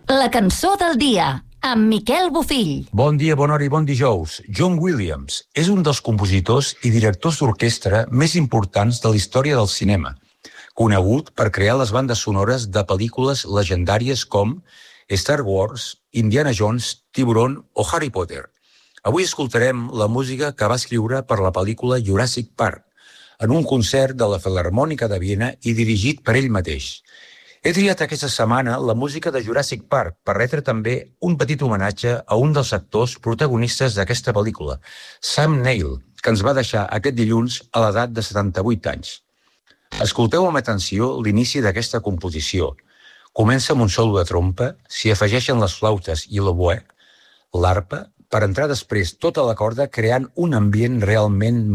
La cançó del dia, amb Miquel Bofill. Bon dia, bona hora i bon dijous. John Williams és un dels compositors i directors d'orquestra més importants de la història del cinema, conegut per crear les bandes sonores de pel·lícules legendàries com Star Wars, Indiana Jones, Tiburon o Harry Potter. Avui escoltarem la música que va escriure per la pel·lícula Jurassic Park, en un concert de la Filharmònica de Viena i dirigit per ell mateix. He triat aquesta setmana la música de Jurassic Park per retre també un petit homenatge a un dels actors protagonistes d'aquesta pel·lícula, Sam Neill, que ens va deixar aquest dilluns a l'edat de 78 anys. Escolteu amb atenció l'inici d'aquesta composició. Comença amb un solo de trompa, s'hi afegeixen les flautes i l'oboè, l'arpa, per entrar després tota la corda creant un ambient realment